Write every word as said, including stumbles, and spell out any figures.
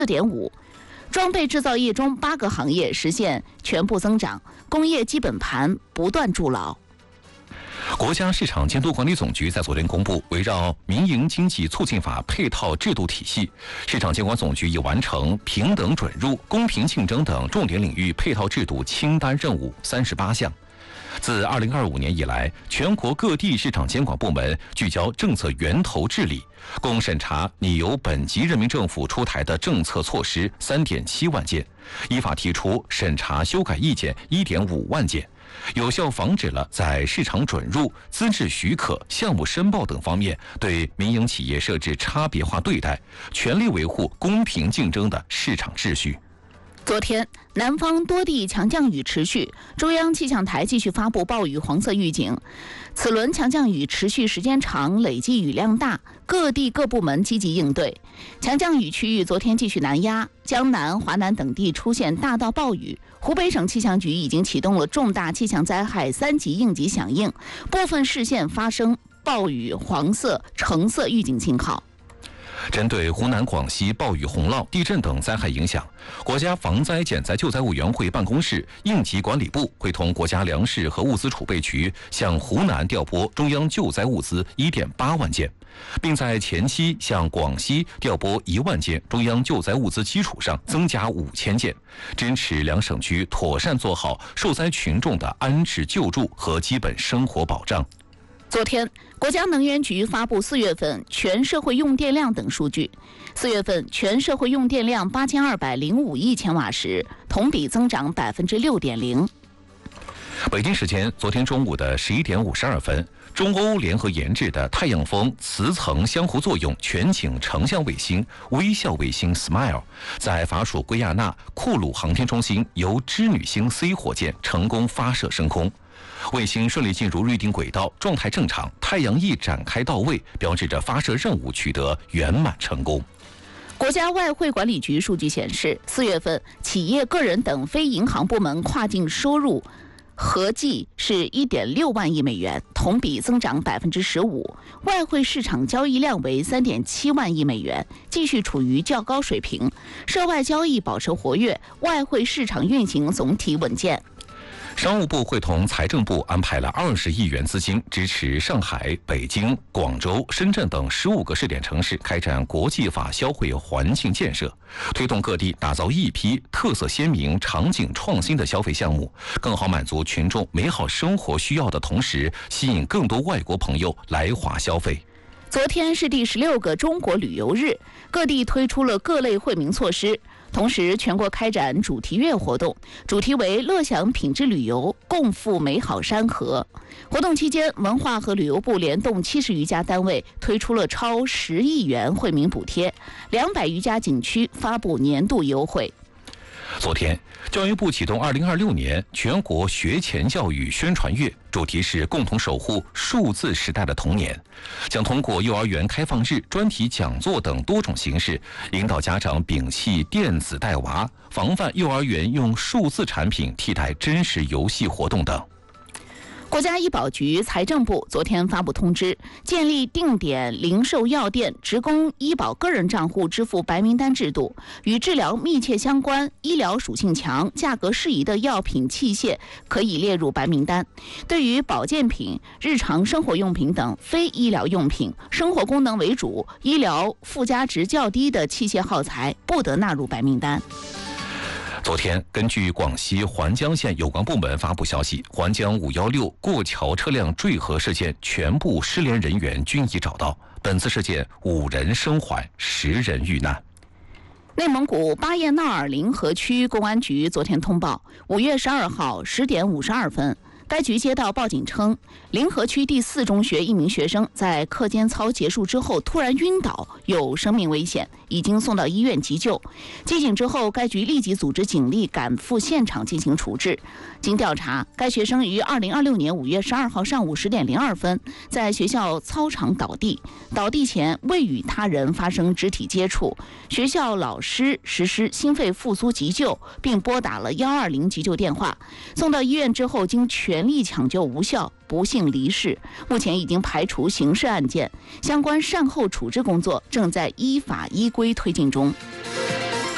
四点五。装备制造业中八个行业实现全部增长，工业基本盘不断筑牢。 国家市场监督管理总局在昨天公布，围绕《民营经济促进法》配套制度体系，市场监管总局已完成平等准入、公平竞争等重点领域配套制度清单任务三十八项。自二零二五年以来，全国各地市场监管部门聚焦政策源头治理，共审查拟由本级人民政府出台的政策措施三点七万件，依法提出审查修改意见一点五万件，有效防止了在市场准入、资质许可、项目申报等方面对民营企业设置差别化对待，全力维护公平竞争的市场秩序。 昨天，南方多地强降雨持续，中央气象台继续发布暴雨黄色预警。此轮强降雨持续时间长，累计雨量大，各地各部门积极应对。强降雨区域昨天继续南压，江南、华南等地出现大到暴雨。湖北省气象局已经启动了重大气象灾害三级应急响应，部分市县发生暴雨黄色、橙色预警信号。 针对湖南、广西暴雨、洪涝、地震等灾害影响，国家防灾减灾救灾委员会办公室应急管理部会同国家粮食和物资储备局向湖南调拨中央救灾物资一点八万件，并在前期向广西调拨一万件中央救灾物资基础上增加五千件，支持两省区妥善做好受灾群众的安置救助和基本生活保障。 昨天，国家能源局发布四月份全社会用电量等数据。四月份全社会用电量八千二百零五亿千瓦时，同比增长百分之六点零。 北京时间昨天中午的十一点五十二分，中欧联合研制的太阳风磁层相互作用全景成像卫星微笑卫星 Smile 在法属圭亚那库鲁航天中心由织女星 C 火箭成功发射升空。卫星顺利进入预定轨道，状态正常，太阳翼展开到位，标志着发射任务取得圆满成功。 国家外汇管理局数据显示，四月份企业、个人等非银行部门跨境收入合计是一点六万亿美元，同比增长百分之十五。外汇市场交易量为三点七万亿美元，继续处于较高水平。涉外交易保持活跃，外汇市场运行总体稳健。 商务部会同财政部安排了二十亿元资金，支持上海、北京、广州、深圳等十五个试点城市开展国际化消费环境建设，推动各地打造一批特色鲜明、场景创新的消费项目，更好满足群众美好生活需要的同时，吸引更多外国朋友来华消费。 昨天是第十六个中国旅游日，各地推出了各类惠民措施。同时，全国开展主题月活动，主题为乐享品质旅游，共赴美好山河。活动期间，文化和旅游部联动七十余家单位推出了超十亿元惠民补贴，两百余家景区发布年度优惠。 昨天，教育部启动二零二六年全国学前教育宣传月，主题是共同守护数字时代的童年，将通过幼儿园开放日、专题讲座等多种形式，引导家长摒弃电子带娃，防范幼儿园用数字产品替代真实游戏活动等。 国家医保局、财政部昨天发布通知，建立定点零售药店职工医保个人账户支付白名单制度，与治疗密切相关、医疗属性强、价格适宜的药品器械可以列入白名单。对于保健品、日常生活用品等非医疗用品、生活功能为主、医疗附加值较低的器械耗材，不得纳入白名单。 昨天，根据广西环江县有关部门发布消息，环江五一六过桥车辆坠河事件全部失联人员均已找到。本次事件五人生还，十人遇难。 内蒙古巴彦淖尔临河区公安局昨天通报，五月十二号十点五十二分，该局接到报警称，临河区第四中学一名学生在课间操结束之后突然晕倒，有生命危险，已经送到医院急救。接警之后，该局立即组织警力赶赴现场进行处置。经调查，该学生于二零二六年五月十二号上午十点零二分在学校操场倒地，倒地前未与他人发生肢体接触。学校老师实施心肺复苏急救，并拨打了一二零急救电话。送到医院之后，经全力抢救无效，不幸离世。目前已经排除刑事案件，相关善后处置工作正在依法依规推进中。